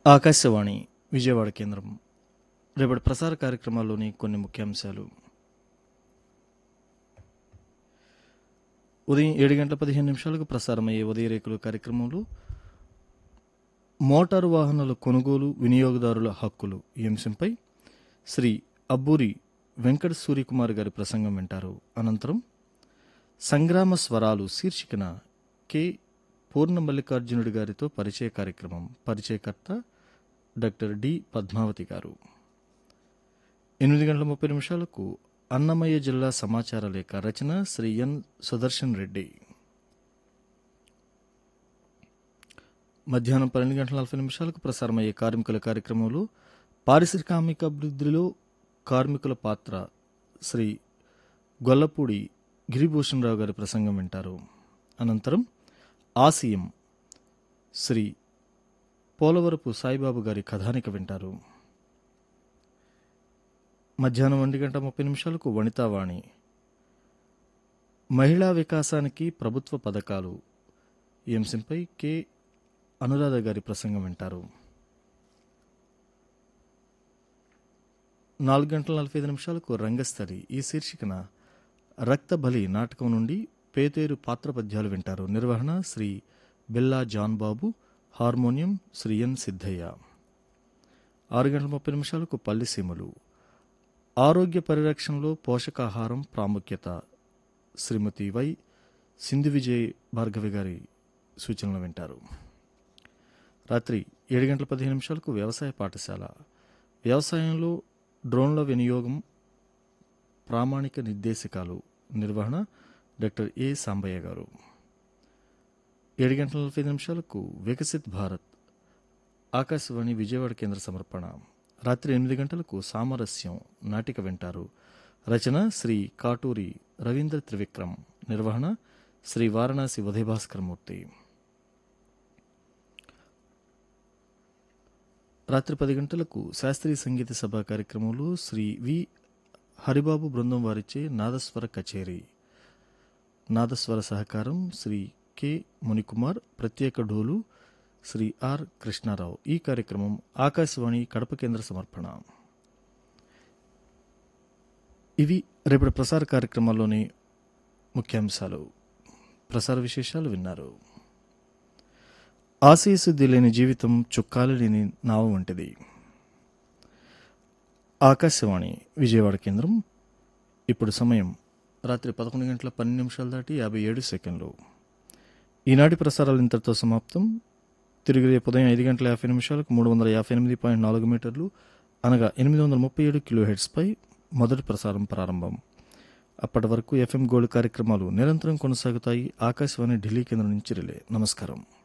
ఆకాశవాణి విజయవాడ కేంద్రం రేపటి ప్రసార కార్యక్రమాల్లోని కొన్ని ముఖ్యాంశాలు. ఉదయం 7:15 ప్రసారమయ్యే ఉదయరేకులు కార్యక్రమంలో మోటారు వాహనాల కొనుగోలు వినియోగదారుల హక్కులు ఈ అంశంపై శ్రీ అబ్బూరి వెంకట సూర్యకుమార్ గారి ప్రసంగం వింటారు. అనంతరం సంగ్రామ స్వరాలు శీర్షికన కె పూర్ణ మల్లికార్జునుడి గారితో పరిచయ కార్యక్రమం. పరిచయకర్త డాక్టర్ డి పద్మావతి గారు. 8:30 అన్నమయ్య జిల్లా సమాచార లేఖ రచన శ్రీ ఎన్ సుదర్శన్ రెడ్డి. మధ్యాహ్నం 12:40 ప్రసారమయ్యే కార్మికుల కార్యక్రమంలో పారిశ్రామికాభివృద్ధిలో కార్మికుల పాత్ర శ్రీ గొల్లపూడి గిరిభూషణ్ రావు గారి ప్రసంగం వింటారు. అనంతరం ఆసియం శ్రీ పోలవరపు సాయిబాబు గారి కథానిక వింటారు. మధ్యాహ్నం 1:30 వనితావాణి మహిళా వికాసానికి ప్రభుత్వ పథకాలు ఈ అంశంపై కె అనురాధ గారి ప్రసంగం వింటారు. 4:45 రంగస్థలి ఈ శీర్షికన రక్త బలి నాటకం నుండి పేతేరు పాత్ర పద్యాలు వింటారు. నిర్వహణ శ్రీ బిల్లా జాన్ బాబు. హార్మోనియం శ్రీ ఎన్ సిద్ధయ్య. 6:30 పల్లిసీమలు ఆరోగ్య పరిరక్షణలో పోషకాహారం ప్రాముఖ్యత శ్రీమతి వై సింధు విజయ్ భార్గవి గారి సూచనలు వింటారు. రాత్రి 7:15 వ్యవసాయ పాఠశాల వ్యవసాయంలో డ్రోన్ల వినియోగం ప్రామాణిక నిర్దేశకాలు నిర్వహణ డాక్టర్ ఏ సాంబయ్య గారు. 7:45 వికసిత్ భారత్ ఆకాశవాణి విజయవాడ కేంద్ర సమర్పణ. రాత్రి 8 గంటలకు సామరస్యం నాటిక వింటారు. రచన శ్రీ కాటూరి రవీంద్ర త్రివిక్రమ్. నిర్వహణ శ్రీ వారణాసి ఉదయభాస్కరమూర్తి. రాత్రి 10 గంటలకు శాస్త్రీయ సంగీత సభ కార్యక్రమంలో శ్రీ వి హరిబాబు బృందం వారిచే నాదస్వర కచేరీ. నాదస్వర సహకారం శ్రీ కె మునికుమార్. ప్రత్యేక డోలు శ్రీ ఆర్ కృష్ణారావు. ఈ కార్యక్రమం ఆకాశవాణి కడప కేంద్ర సమర్పణ. ఇవి రేపటి ప్రసార కార్యక్రమాల్లోని ముఖ్యాంశాలు. ప్రసార విశేషాలు విన్నారు. ఆశయశుద్ధి లేని జీవితం చుక్కాలు లేని నావ వంటిది. ఆకాశవాణి విజయవాడ కేంద్రం. ఇప్పుడు సమయం రాత్రి 11:12 దాటి 57 ఈనాటి ప్రసారాలు ఇంతటితో సమాప్తం. తిరిగి రేపు ఉదయం 5:50 358.4 మీటర్లు అనగా 837 కిలోహెర్ట్జ్పై మొదటి ప్రసారం ప్రారంభం. అప్పటి వరకు ఎఫ్ఎం గోల్డ్ కార్యక్రమాలు నిరంతరం కొనసాగుతాయి. ఆకాశవాణి ఢిల్లీ కేంద్రం నుంచి రిలే. నమస్కారం.